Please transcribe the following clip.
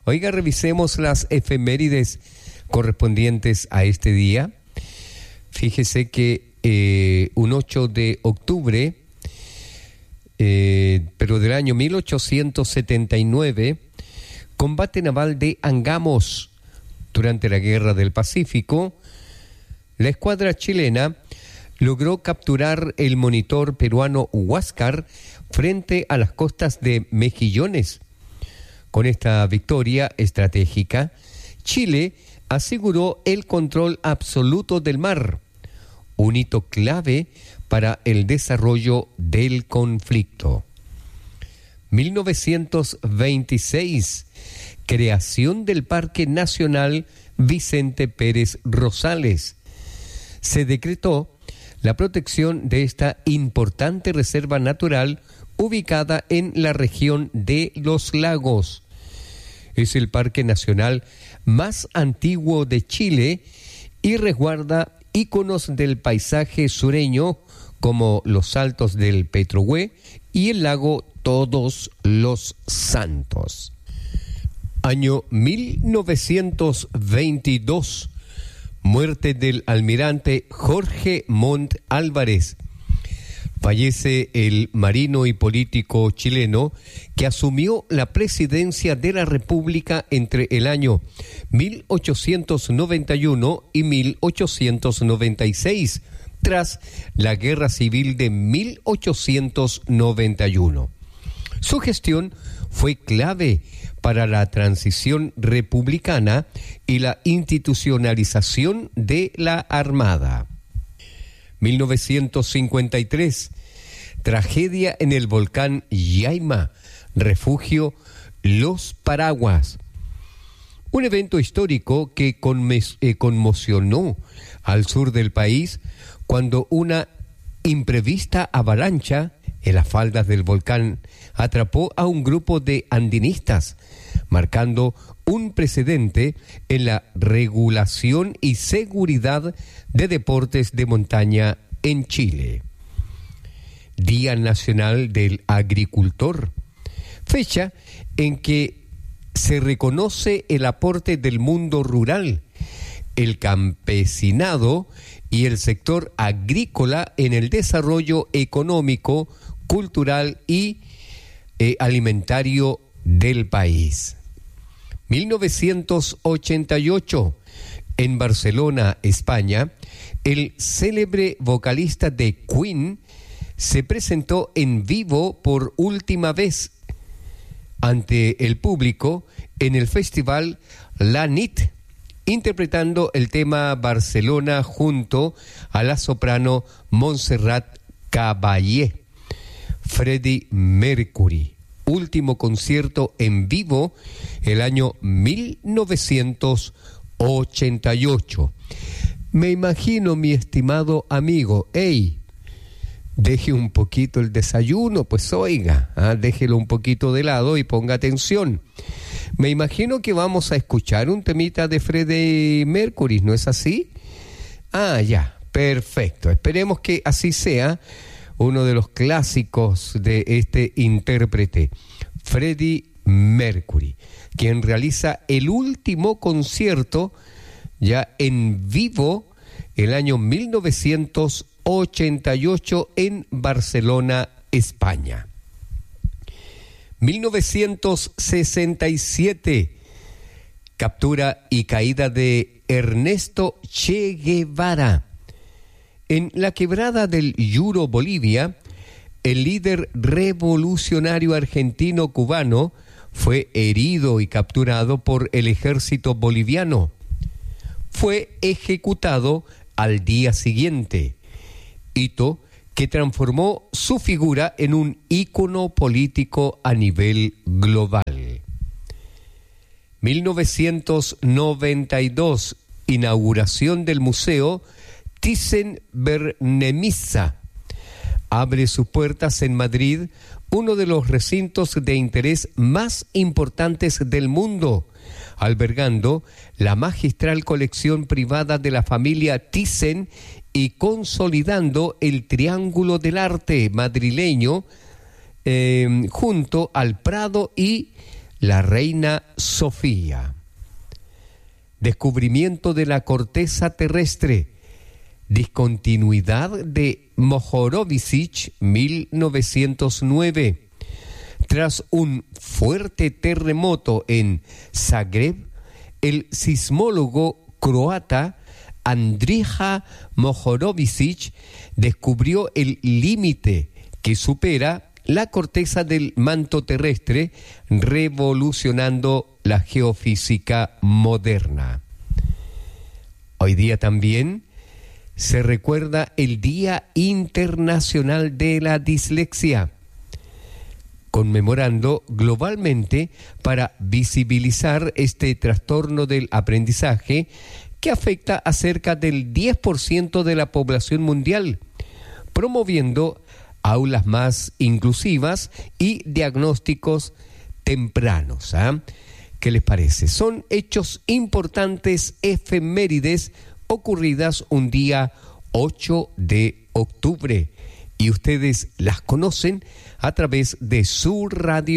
Oiga, revisemos las efemérides correspondientes a este día. Fíjese que un 8 de octubre, pero del año 1879, combate naval de Angamos. Durante la Guerra del Pacífico, la escuadra chilena logró capturar el monitor peruano Huáscar frente a las costas de Mejillones. Con esta victoria estratégica, Chile aseguró el control absoluto del mar, un hito clave para el desarrollo del conflicto. 1926, creación del Parque Nacional Vicente Pérez Rosales. Se decretó la protección de esta importante reserva natural ubicada en la región de Los Lagos. Es el parque nacional más antiguo de Chile y resguarda íconos del paisaje sureño como los Altos del Petrohue y el lago Todos los Santos. Año 1922, muerte del almirante Jorge Montt Álvarez. Fallece el marino y político chileno que asumió la presidencia de la República entre el año 1891 y 1896, tras la Guerra Civil de 1891. Su gestión fue clave para la transición republicana y la institucionalización de la Armada. 1953, tragedia en el volcán Yaima, refugio Los Paraguas. Un evento histórico que conmocionó al sur del país cuando una imprevista avalancha en las faldas del volcán atrapó a un grupo de andinistas, marcando un precedente en la regulación y seguridad de deportes de montaña en Chile. Día Nacional del Agricultor, fecha en que se reconoce el aporte del mundo rural, el campesinado y el sector agrícola en el desarrollo económico, cultural y alimentario del país. 1988, en Barcelona, España, el célebre vocalista de Queen se presentó en vivo por última vez ante el público en el festival La Nit, interpretando el tema Barcelona junto a la soprano Montserrat Caballé. Freddie Mercury, último concierto en vivo el año 1988. Me imagino, mi estimado amigo, deje un poquito el desayuno, pues oiga, déjelo un poquito de lado y ponga atención. Me imagino que vamos a escuchar un temita de Freddie Mercury, ¿no es así? Ya, perfecto. Esperemos que así sea, uno de los clásicos de este intérprete, Freddie Mercury, quien realiza el último concierto ya en vivo el año 1988 en Barcelona, España. 1967, captura y caída de Ernesto Che Guevara. En la quebrada del Yuro, Bolivia, el líder revolucionario argentino-cubano fue herido y capturado por el ejército boliviano. Fue ejecutado al día siguiente, hito que transformó su figura en un ícono político a nivel global. 1992, inauguración del Museo Thyssen-Bornemisza. Abre sus puertas en Madrid, uno de los recintos de interés más importantes del mundo, albergando la magistral colección privada de la familia Thyssen y consolidando el triángulo del arte madrileño junto al Prado y la reina Sofía. Descubrimiento de la corteza terrestre. Discontinuidad de Mohorovičić, 1909. Tras un fuerte terremoto en Zagreb, el sismólogo croata Andrija Mohorovičić descubrió el límite que supera la corteza del manto terrestre, revolucionando la geofísica moderna. Hoy día también se recuerda el Día Internacional de la Dislexia, conmemorando globalmente para visibilizar este trastorno del aprendizaje que afecta a cerca del 10% de la población mundial, promoviendo aulas más inclusivas y diagnósticos tempranos. ¿Qué les parece? Son hechos importantes, efemérides, ocurridas un día 8 de octubre. Y ustedes las conocen a través de su radio